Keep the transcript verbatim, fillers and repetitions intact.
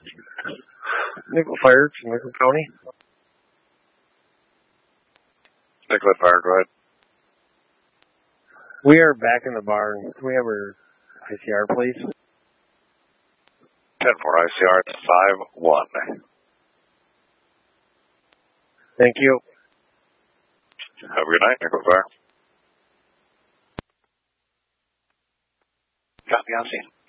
Nicollet Fire, Nicollet County. Nicollet Fire, go ahead. We are back in the barn. Can we have our I C R, please? ten four I C R, it's five one. Thank you. Have a good night, Nicollet Fire. Copy, on scene.